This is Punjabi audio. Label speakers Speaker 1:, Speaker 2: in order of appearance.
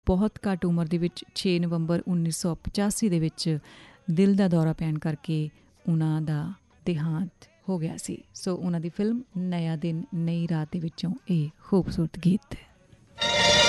Speaker 1: ਬਹੁਤ ਘੱਟ ਉਮਰ ਦੇ ਵਿੱਚ 6 ਨਵੰਬਰ 1985 ਦੇ ਵਿੱਚ ਦਿਲ ਦਾ ਦੌਰਾ ਪੈਣ ਕਰਕੇ ਉਹਨਾਂ ਦਾ ਦੇਹਾਂਤ ਹੋ ਗਿਆ ਸੀ। ਸੋ ਉਹਨਾਂ ਦੀ ਫਿਲਮ ਨਇਆ ਦਿਨ ਨਈ ਰਾਤ ਦੇ ਵਿੱਚੋਂ ਇਹ ਖੂਬਸੂਰਤ ਗੀਤ।